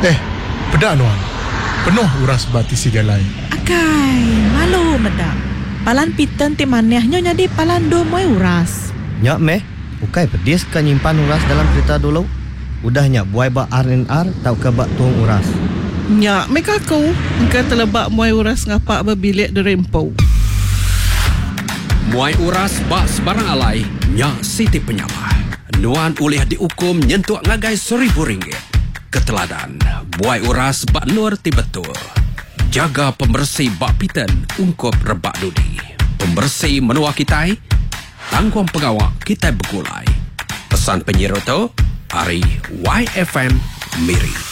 Pedak Nuan. Penuh uras bati sigalai. Akai, malu medak. Palan piten ti manehnya jadi palan do moy uras. Nyak meh, ukai pedis kan nyimpan uras dalam kereta dulu. Udah nyak buai bak R&R tau ke bak tuang uras. Nyak mereka kau engkau telebak muai uras ngapak berbilik derempau. Muai uras bak sebarang alai, nyak Siti Penyamah. Nuan ulih dihukum nyentuh ngagai RM1,000. Keteladan, buai uras bak nur ti betul. Jaga pembersih bak piten ungkup rebak dudi. Pembersih menua kitai, tangguang pengawak kitai bergulai. Pesan penyiar tu, Ari YFM Miri.